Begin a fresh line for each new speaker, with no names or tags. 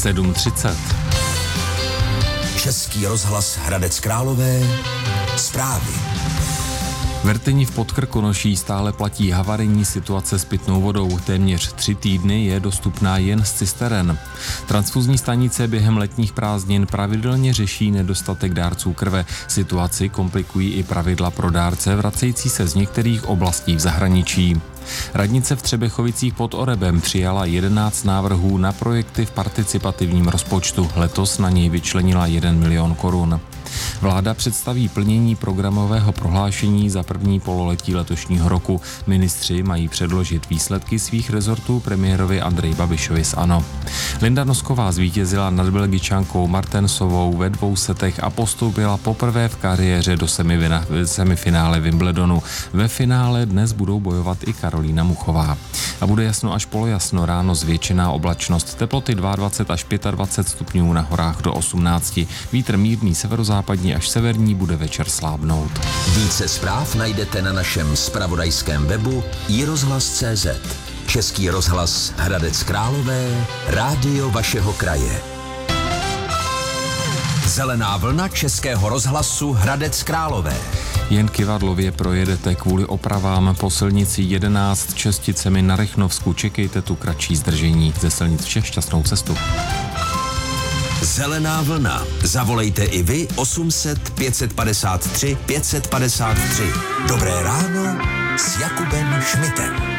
7:30.
Český rozhlas Hradec Králové. Zprávy.
V Rtyni v Podkrkonoší stále platí havarijní situace s pitnou vodou. Téměř 3 týdny je dostupná jen z cisteren. Transfuzní stanice během letních prázdnin pravidelně řeší nedostatek dárců krve. Situaci komplikují i pravidla pro dárce vracející se z některých oblastí v zahraničí. Radnice v Třebechovicích pod Orebem přijala 11 návrhů na projekty v participativním rozpočtu. Letos na něj vyčlenila 1 milion korun. Vláda představí plnění programového prohlášení za první pololetí letošního roku. Ministři mají předložit výsledky svých rezortů premiérovi Andreji Babišovi z ANO. Linda Nosková zvítězila nad Belgičankou Martensovou ve 2 setech a postoupila poprvé v kariéře do semifinále Wimbledonu. Ve finále dnes budou bojovat i Karolína Muchová. A bude jasno až polojasno, ráno zvětšená oblačnost, teploty 22 až 25 stupňů, na horách do 18. Vítr mírný severozápadní až severní, bude večer slábnout.
Více zpráv najdete na našem zpravodajském webu iRozhlas.cz. Český rozhlas Hradec Králové, rádio vašeho kraje. Zelená vlna Českého rozhlasu Hradec Králové.
Jen kyvadlově projedete kvůli opravám po silnici 11 Česticemi na Rychnovsku. Čekejte tu kratší zdržení. Ze silnic všech šťastnou cestu.
Zelená vlna. Zavolejte i vy 800 553 553. Dobré ráno s Jakubem Šmitem.